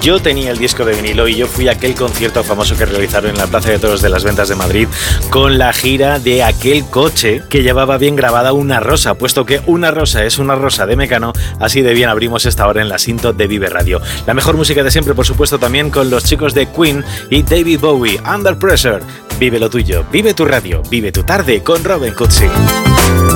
Yo tenía el disco de vinilo y yo fui a aquel concierto famoso que realizaron en la Plaza de Toros de las Ventas de Madrid con la gira de aquel coche que llevaba bien grabada una rosa, puesto que una rosa es una rosa de Mecano. Así de bien abrimos esta hora en la Sinto de Vive Radio. La mejor música de siempre, por supuesto, también con los chicos de Queen y David Bowie, Under Pressure. Vive lo tuyo, vive tu radio, vive tu tarde con Robin Cutsi.